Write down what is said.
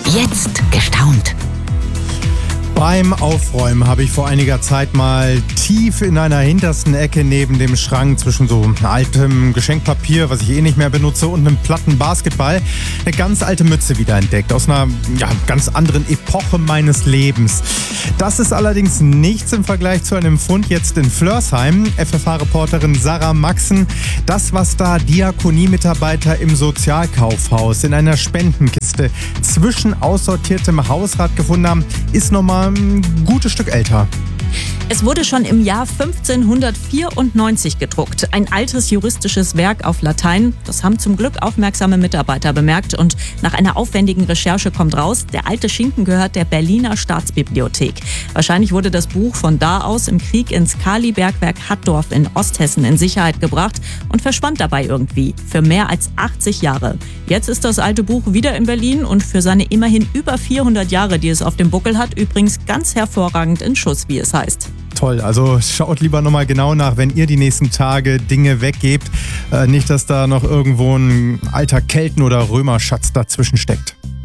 Jetzt gestaunt. Beim Aufräumen habe ich vor einiger Zeit mal tief in einer hintersten Ecke neben dem Schrank zwischen so altem Geschenkpapier, was ich nicht mehr benutze, und einem platten Basketball eine ganz alte Mütze wiederentdeckt. Aus einer ganz anderen Epoche meines Lebens. Das ist allerdings nichts im Vergleich zu einem Fund jetzt in Flörsheim. FFH-Reporterin Sarah Maxen. Das, was da Diakonie-Mitarbeiter im Sozialkaufhaus in einer Spendenkiste zwischen aussortiertem Hausrat gefunden haben, ist nochmal ein gutes Stück älter. Es wurde schon im Jahr 1594 gedruckt. Ein altes juristisches Werk auf Latein. Das haben zum Glück aufmerksame Mitarbeiter bemerkt. Und nach einer aufwendigen Recherche kommt raus, der alte Schinken gehört der Berliner Staatsbibliothek. Wahrscheinlich wurde das Buch von da aus im Krieg ins Kali-Bergwerk Hattorf in Osthessen in Sicherheit gebracht und verschwand dabei irgendwie für mehr als 80 Jahre. Jetzt ist das alte Buch wieder in Berlin und für seine immerhin über 400 Jahre, die es auf dem Buckel hat, übrigens ganz hervorragend in Schuss, wie es heißt. Toll, also schaut lieber nochmal genau nach, wenn ihr die nächsten Tage Dinge weggebt. Nicht, dass da noch irgendwo ein alter Kelten- oder Römerschatz dazwischen steckt.